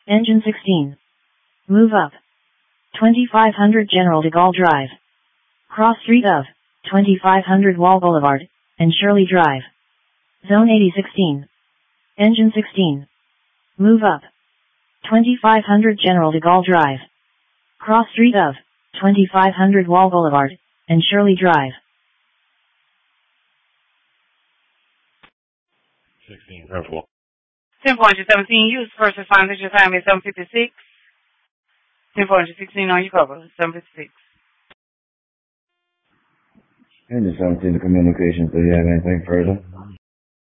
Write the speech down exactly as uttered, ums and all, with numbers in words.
Engine sixteen. Move up. twenty-five hundred General de Gaulle Drive. Cross street of twenty-five hundred Wall Boulevard and Shirley Drive. Zone eighty sixteen. Engine sixteen. Move up. twenty-five hundred General de Gaulle Drive. Cross street of twenty-five hundred Wall Boulevard and Shirley Drive. sixteen, careful. ten four seventeen, use first responders, your time is seven fifty-six. ten four sixteen on your cover, seven fifty-six. Engine seventeen to communications, do you have anything further?